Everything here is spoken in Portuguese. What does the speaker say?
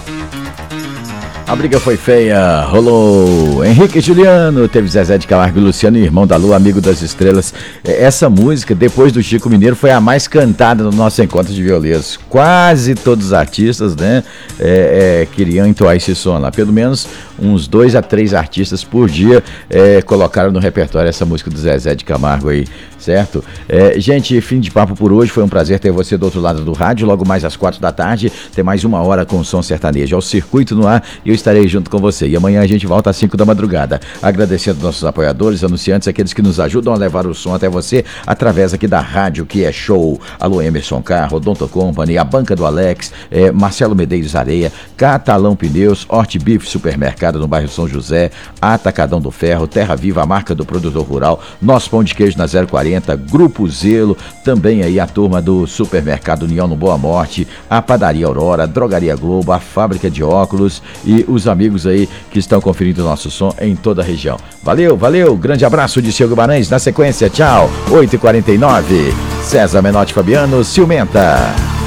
A briga foi feia, rolou Henrique e Juliano, teve Zezé de Camargo e Luciano, Irmão da Lua, Amigo das Estrelas. Essa música, depois do Chico Mineiro, foi a mais cantada no nosso encontro de violeiros. Quase todos os artistas, né, queriam entoar esse som lá. Pelo menos uns 2 a 3 artistas por dia colocaram no repertório essa música do Zezé de Camargo aí, certo? Gente, fim de papo por hoje, foi um prazer ter você do outro lado do rádio. Logo mais às 4 da tarde, tem mais 1 hora com o som sertanejo. É o Circuito no Ar e eu estarei junto com você. E amanhã a gente volta às 5 da madrugada. Agradecendo nossos apoiadores, anunciantes, aqueles que nos ajudam a levar o som até você através aqui da rádio, que é show. Alô, Emerson Carro, Odonto Company, a Banca do Alex, Marcelo Medeiros Areia, Catalão Pneus, Hortibif Supermercado no bairro São José, Atacadão do Ferro, Terra Viva, a marca do produtor rural, Nosso Pão de Queijo na 040, Grupo Zelo, também aí a turma do Supermercado União no Boa Morte, a Padaria Aurora, Drogaria Globo, a Fábrica de Óculos e os amigos aí que estão conferindo o nosso som em toda a região. Valeu, grande abraço de Seu Guimarães, na sequência, tchau, 8h49, César Menotti Fabiano, Ciumenta.